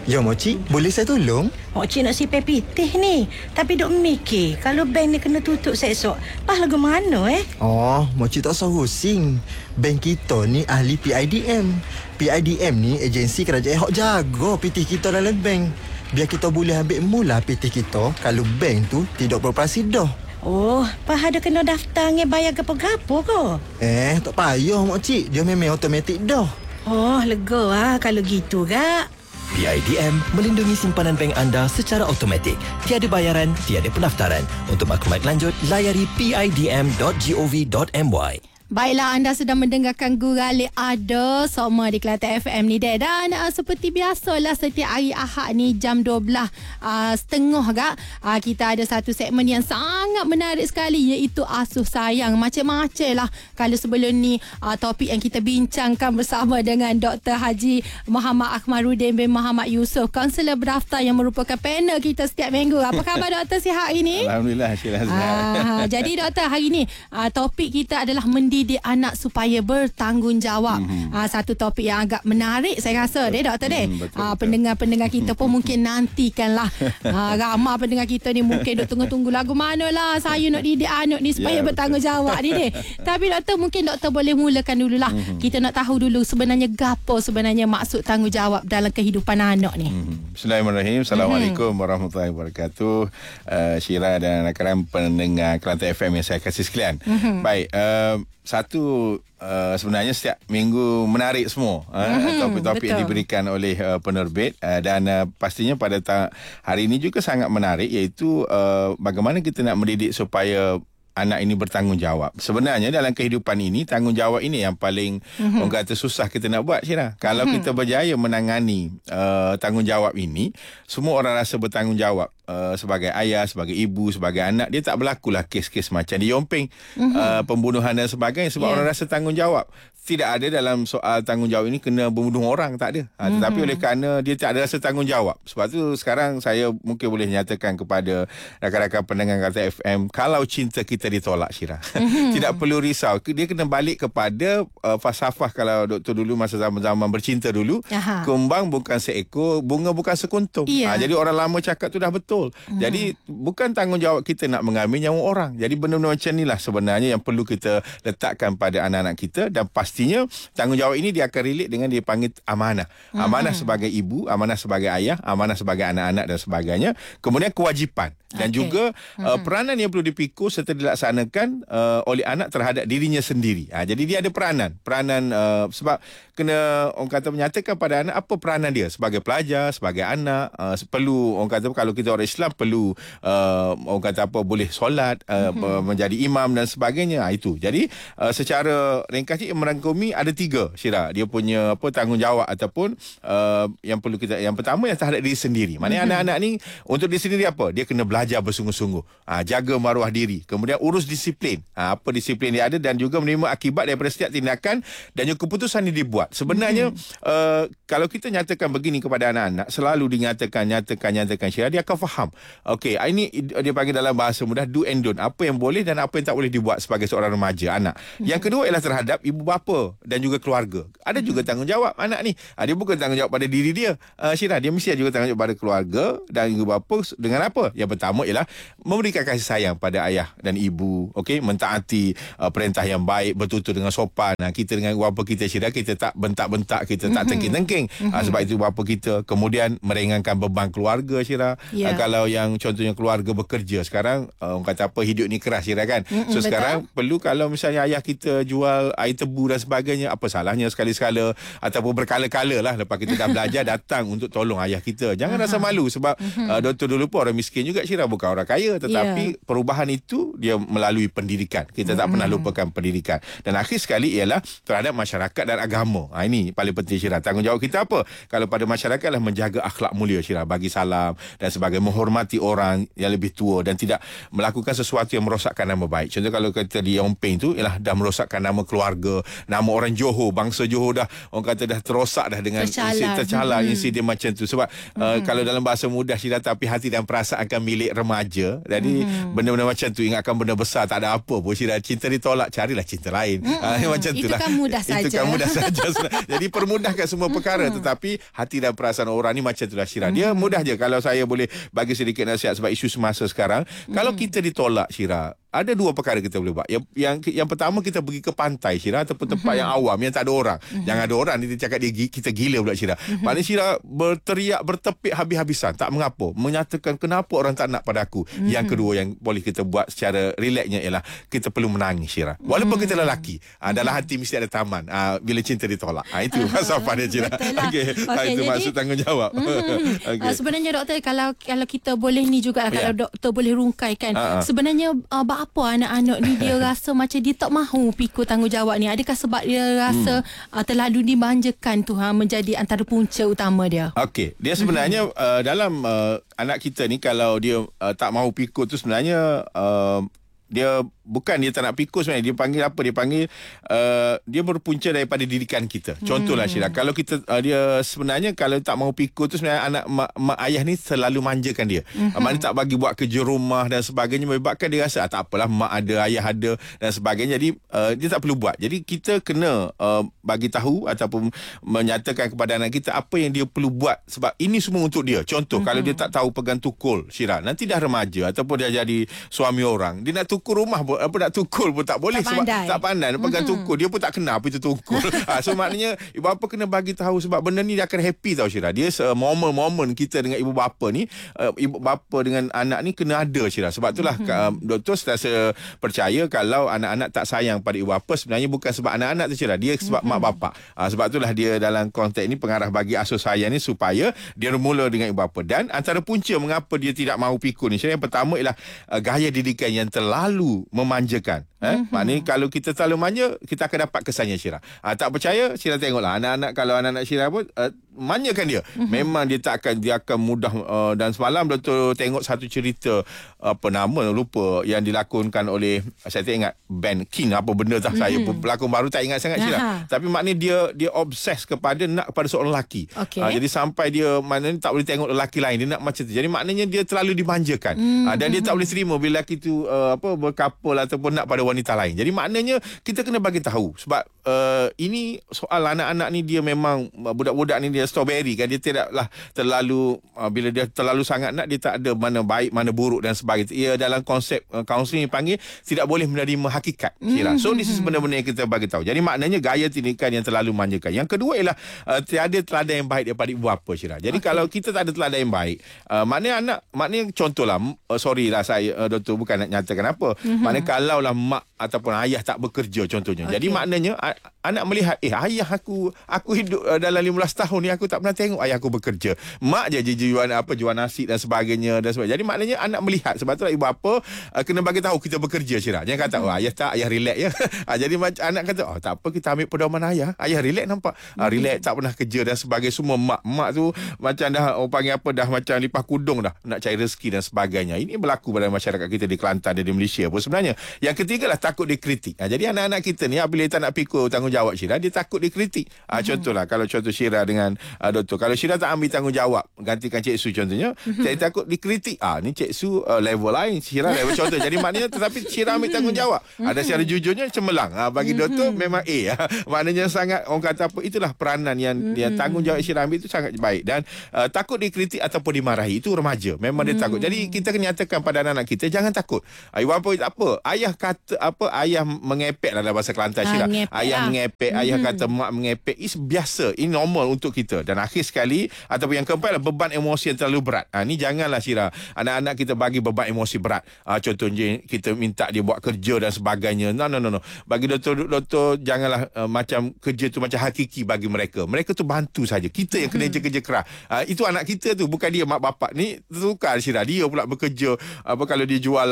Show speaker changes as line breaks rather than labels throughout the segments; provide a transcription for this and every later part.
Ya, Moci, boleh saya tolong?
Cik nak sipir pitih ni. Tapi duk mikir, kalau bank ni kena tutup esok, pas lagu mana
Oh, Moci tak usah pusing. Bank kita ni ahli PIDM. PIDM ni agensi kerajaan hak jaga pitih kita dalam bank. Biar kita boleh ambil mula pitih kita kalau bank tu tidak beroperasi dah.
Oh, pas ada kena daftar nge bayar gapo-gapo ke?
Tak payah, Moci. Dia memang automatik dah.
Oh, lega kalau gitu, Kak.
PIDM melindungi simpanan bank anda secara automatik. Tiada bayaran, tiada pendaftaran. Untuk maklumat lanjut, layari pidm.gov.my.
Baiklah, anda sedang mendengarkan Guralik Ada Soma di Kelantan FM ni, Dek. Dan seperti biasalah setiap hari Ahad ni jam 12.30 Kak, kita ada satu segmen yang sangat menarik sekali, iaitu Asuh Sayang. Macam-macam lah. Kalau sebelum ni topik yang kita bincangkan bersama dengan Dr. Haji Muhammad Akmaruddin bin Muhammad Yusof, kaunselor berdaftar yang merupakan panel kita setiap minggu. Apa khabar Doktor, sihat hari ni?
Alhamdulillah, sihat.
Jadi Doktor, hari ni topik kita adalah mendidik anak supaya bertanggungjawab. Satu topik yang agak menarik saya rasa, Doktor. Pendengar-pendengar kita pun mungkin nantikanlah. Ramai pendengar kita ni mungkin duk tunggu-tunggu lagu mana lah saya nak didik anak ni supaya bertanggungjawab ni. Tapi Doktor, mungkin Doktor boleh mulakan dululah. Kita nak tahu dulu sebenarnya gapo sebenarnya maksud tanggungjawab dalam kehidupan anak ni.
Bismillahirrahmanirrahim. Assalamualaikum warahmatullahi wabarakatuh. Syira dan rakan-rakan pendengar Kelantan FM yang saya kasih sekalian. Baik, sebenarnya setiap minggu menarik semua topik-topik yang diberikan oleh penerbit, dan pastinya pada hari ini juga sangat menarik, iaitu bagaimana kita nak mendidik supaya anak ini bertanggungjawab. Sebenarnya dalam kehidupan ini, tanggungjawab ini yang paling orang kata susah kita nak buat, Syirah. Kalau kita berjaya menangani tanggungjawab ini, semua orang rasa bertanggungjawab. Sebagai ayah, sebagai ibu, sebagai anak, dia tak berlakulah kes-kes macam di Yomping, pembunuhan dan sebagainya, sebab orang rasa tanggungjawab. Tidak ada dalam soal tanggungjawab ini kena membunuh orang, tak ada. Tetapi oleh kerana dia tak ada rasa tanggungjawab, sebab tu sekarang saya mungkin boleh nyatakan kepada rakan-rakan pendengar Kata FM, kalau cinta kita ditolak, Syirah, tidak perlu risau. Dia kena balik kepada falsafah kalau doktor dulu masa zaman-zaman bercinta dulu, kembang bukan seekor, bunga bukan sekuntum. Jadi orang lama cakap tu dah betul. Jadi bukan tanggungjawab kita nak mengambil nyawa orang. Jadi benda-benda macam inilah sebenarnya yang perlu kita letakkan pada anak-anak kita, dan pastinya tanggungjawab ini dia akan relate dengan dia panggil amanah. Amanah sebagai ibu, amanah sebagai ayah, amanah sebagai anak-anak dan sebagainya. Kemudian kewajipan dan juga peranan yang perlu dipikul serta dilaksanakan oleh anak terhadap dirinya sendiri. Jadi dia ada peranan sebab kena orang kata menyatakan pada anak apa peranan dia sebagai pelajar, sebagai anak. Perlu orang kata kalau kita orang Islam perlu orang kata apa, boleh solat, menjadi imam dan sebagainya. Itu. Jadi secara ringkas merangkumi ada 3, Syirah. Dia punya tanggungjawab ataupun yang perlu kita, yang pertama yang terhadap diri sendiri. Maknanya anak-anak ni untuk diri sendiri apa? Dia kena belajar bersungguh-sungguh. Jaga maruah diri. Kemudian urus disiplin. Apa disiplin dia ada, dan juga menerima akibat daripada setiap tindakan dan juga keputusan yang dibuat. Sebenarnya kalau kita nyatakan begini kepada anak-anak, selalu dinyatakan Syirah, dia akan faham. Okey, ini dia panggil dalam bahasa mudah do and don't. Apa yang boleh dan apa yang tak boleh dibuat sebagai seorang remaja anak. Yang kedua ialah terhadap ibu bapa dan juga keluarga. Ada juga tanggungjawab anak ni. Dia bukan tanggungjawab pada diri dia, Syirah. Dia mesti ada juga tanggungjawab pada keluarga dan ibu bapa dengan apa? Yang pertama ialah memberikan kasih sayang pada ayah dan ibu. Okey, mentaati perintah yang baik, bertutur dengan sopan. Kita dengan ibu bapa kita, Syirah, kita tak bentak-bentak, kita tak tengking-tengking. Sebab itu bapa kita. Kemudian meringankan beban keluarga, Syirah. Kalau yang contohnya keluarga bekerja sekarang, orang kata apa, hidup ni keras, Syirah, kan. So sekarang perlu, kalau misalnya ayah kita jual air tebu dan sebagainya, apa salahnya sekali-sekala ataupun berkala-kala lah lepas kita dah belajar datang untuk tolong ayah kita. Jangan rasa malu, sebab doktor dulu pun orang miskin juga, Syirah, bukan orang kaya. Tetapi perubahan itu dia melalui pendidikan. Kita tak pernah lupakan pendidikan. Dan akhir sekali ialah terhadap masyarakat dan agama. Ini paling penting, Syirah. Tanggungjawab kita apa? Kalau pada masyarakat lah menjaga akhlak mulia, Syirah, bagi salam dan sebagainya, menghormati orang yang lebih tua dan tidak melakukan sesuatu yang merosakkan nama baik. Contoh kalau kita di Yomping tu ialah dah merosakkan nama keluarga, nama orang Johor, bangsa Johor dah orang kata dah terosak dah dengan tercala insiden macam tu. Sebab kalau dalam bahasa mudah, Syirah, tapi hati dan perasaan akan milik sedikit remaja. Jadi benda-benda macam tu, ingatkan benda besar tak ada apa pun. Syirah, cinta ditolak, carilah cinta lain. Macam
Itu
itulah.
kan mudah saja.
Itu kan mudah saja. Jadi permudahkan semua perkara. Tetapi hati dan perasaan orang ni macam itulah, Syirah. Dia mudah je. Kalau saya boleh bagi sedikit nasihat sebab isu semasa sekarang, kalau kita ditolak, Syirah, ada dua perkara kita boleh buat. Yang pertama, kita pergi ke pantai, Syirah, ataupun tempat yang awam, yang tak ada orang. Jangan ada orang, dia cakap kita gila pula, Syirah. Maknanya Syirah berteriak, bertepik habis-habisan, tak mengapa, menyatakan kenapa orang tak nak pada aku. Yang kedua yang boleh kita buat secara relaxnya ialah kita perlu menangis, Syirah. Walaupun kita lelaki, dalam hati mesti ada taman bila cinta ditolak. Itu falsafah dia, Syirah. Itu maksud tanggungjawab.
Sebenarnya doktor, kalau kita boleh ni juga, kalau doktor boleh rungkaikan, sebenarnya apa anak-anak ni dia rasa macam dia tak mahu pikul tanggungjawab ni? Adakah sebab dia rasa terlalu dimanjakan tu menjadi antara punca utama dia?
Okey, dia sebenarnya dalam anak kita ni, kalau dia tak mahu pikul tu sebenarnya dia bukan dia tak nak pikul sebenarnya. Dia panggil apa? Dia panggil dia berpunca daripada didikan kita. Contohlah, Syirah, kalau kita dia sebenarnya kalau tak mahu pikul tu sebenarnya anak mak ayah ni selalu manjakan dia. Maknanya tak bagi buat kerja rumah dan sebagainya, menyebabkan dia rasa tak apalah, mak ada, ayah ada dan sebagainya. Jadi dia tak perlu buat. Jadi kita kena bagi tahu ataupun menyatakan kepada anak kita apa yang dia perlu buat, sebab ini semua untuk dia. Contoh, kalau dia tak tahu pegang tukul, Syirah, nanti dah remaja ataupun dia jadi suami orang, dia nak tukul rumah pun, nak tukul pun tak boleh, sebab tak pandai nak pegang tukul. Dia pun tak kenal apa itu tukul. So maknanya ibu bapa kena bagi tahu, sebab benda ni dia akan happy tau, Syirah. Dia momen kita dengan ibu bapa ni, ibu bapa dengan anak ni kena ada, Syirah. Sebab itulah doktor sentiasa percaya kalau anak-anak tak sayang pada ibu bapa, sebenarnya bukan sebab anak-anak tu, Syirah, dia sebab mak bapa. Sebab itulah dia dalam konteks ni pengarah bagi asuh sayang ni supaya dia bermula dengan ibu bapa. Dan antara punca mengapa dia tidak mahu pikul ni, Syirah, yang pertama ialah gaya didikan yang terlalu memanjakan. Maknanya kalau kita terlalu manja, kita akan dapat kesannya, Syirah. Tak percaya, Syirah tengoklah anak-anak, kalau anak-anak Syirah pun manjakan dia. Memang dia akan mudah. Dan semalam betul tengok satu cerita, apa nama lupa, yang dilakonkan oleh, saya tak ingat, band King apa benda tak, saya pun pelakon baru tak ingat sangat, Syirah. Tapi maknanya dia obses kepada seorang lelaki. Jadi sampai dia maknanya tak boleh tengok lelaki lain, dia nak macam tu. Jadi maknanya dia terlalu dimanjakan. Dan dia tak boleh terima bila lelaki tu berkapul ataupun nak pada wanita lain. Jadi maknanya kita kena bagi tahu, sebab ini soal anak-anak ni, dia memang budak-budak ni dia strawberry kan, dia tidaklah terlalu bila dia terlalu sangat nak, dia tak ada mana baik mana buruk dan sebagainya. Ia dalam konsep kaunseling panggil tidak boleh menerima hakikat, Syirah. So this is benda-benda yang kita bagi tahu. Jadi maknanya gaya tindakan yang terlalu manjakan. Yang kedua ialah tiada teladan yang baik daripada ibu bapa, Syirah. Jadi kalau kita tak ada teladan yang baik, maknanya contohlah, sorry lah saya doktor bukan nak nyatakan apa, maknanya kalaulah mak ataupun ayah tak bekerja contohnya. Jadi maknanya anak melihat ayah aku hidup dalam 15 tahun ni aku tak pernah tengok ayah aku bekerja. Mak je jual nasi dan sebagainya. Jadi maknanya anak melihat. Sebab itulah ibu bapa kena bagi tahu kita bekerja, Syirah. Jangan kata ayah tak, ayah relax ya. Jadi anak kata tak apa, kita ambil pedoman ayah. Ayah relax nampak. Relax, tak pernah kerja dan sebagainya. Semua mak tu macam dah panggil apa, dah macam lipas kudung dah nak cari rezeki dan sebagainya. Ini berlaku pada masyarakat kita di Kelantan dan di Malaysia pun sebenarnya. Yang ketiga lah takut dikritik. Jadi anak-anak kita ni bila dia tak nak pikul tanggungjawab, Syirah, dia takut dikritik. Contohlah kalau contoh Syirah dengan doktor, kalau Syirah tak ambil tanggungjawab gantikan Cik Su contohnya, saya takut dikritik. Ni Cik Su level lain, Syirah level contoh. Jadi maknanya tetapi Syirah ambil tanggungjawab. Ada secara jujurnya cemerlang. Bagi doktor memang A. Maknanya sangat, orang kata apa, itulah peranan yang tanggungjawab Syirah ambil itu sangat baik. Dan takut dikritik ataupun dimarahi, itu remaja. Memang dia takut. Jadi kita kena nyatakan pada anak-anak kita, jangan takut. Ibu apa tak apa, ayah kata apa, ayah mengepek dalam bahasa Kelantan, Syirah. Ayah mengepek, ayah kata mak mengepek, is biasa, ini normal untuk kita. Dan akhir sekali ataupun yang keempat adalah beban emosi yang terlalu berat. Ni janganlah, Syirah, anak-anak kita bagi beban emosi berat. Contohnya kita minta dia buat kerja dan sebagainya. No. Bagi doktor janganlah macam kerja tu macam hakiki bagi mereka. Mereka tu bantu saja. Kita yang kena kerja keras. Itu anak kita tu, bukan dia mak bapak ni tertukar, Syirah. Dia pula bekerja kalau dia jual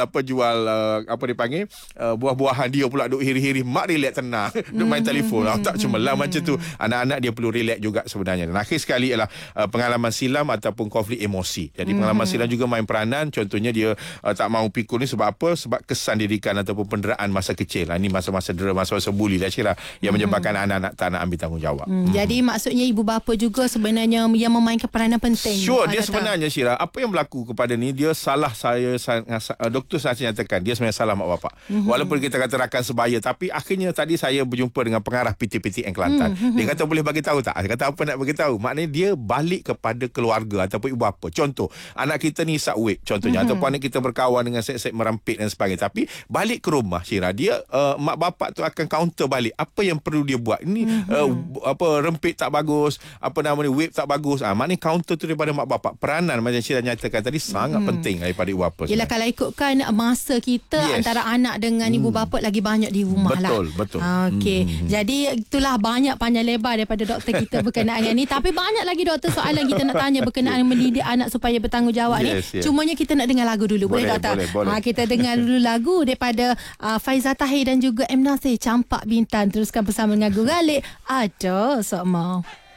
apa dipanggil buah-buahan, dia pula duk hiri-hiri, mak relax tenang duk main telefon. Tak cemerlang macam tu. Anak-anak dia perlu relax juga sebenarnya. Dan akhir sekali ialah pengalaman silam ataupun konflik emosi. Jadi pengalaman silam juga main peranan. Contohnya dia tak mahu pikul ni sebab apa? Sebab kesan didikan ataupun penderaan masa kecil. Ini masa-masa dera, masa-masa bully dah Syirah, yang menyebabkan anak-anak tak nak ambil tanggungjawab.
Jadi maksudnya ibu bapa juga sebenarnya yang memainkan peranan penting.
Sure, dia sebenarnya Syirah, apa yang berlaku kepada ni, dia salah saya, doktor saya nyatakan dia sebenarnya salah mak bapak. Walaupun kita kata rakan sebaya, tapi akhirnya tadi saya berjumpa dengan pengarah PTPTN Kelantan. Dia kata boleh bagi tahu tak? Dia kata apa nak bagi tahu? Maknanya dia balik kepada keluarga ataupun ibu bapa. Contoh, anak kita ni isap weight contohnya, ataupun anak kita berkawan dengan seks merampik dan sebagainya. Tapi balik ke rumah Syirah, dia mak bapak tu akan counter balik apa yang perlu dia buat. Ini rempit tak bagus, weight tak bagus. Maknanya counter tu daripada mak bapak. Peranan macam Syirah nyatakan tadi sangat penting daripada ibu bapa.
Yelah, kalau ikutkan masa kita antara anak dengan ibu bapa lagi banyak di rumah
Betul.
Okey. Jadi itulah banyak panjang lebar daripada doktor kita berkenaan dengan ni. Tapi banyak lagi doktor soalan kita nak tanya berkenaan mendidik anak supaya bertanggungjawab ni. Cumanya kita nak dengar lagu dulu. Boleh doktor?
Boleh.
Kita dengar dulu lagu daripada Faizal Tahir dan juga M. Nasir, Campak Bintang. Teruskan bersama dengan Guralik Ada Sok Mau.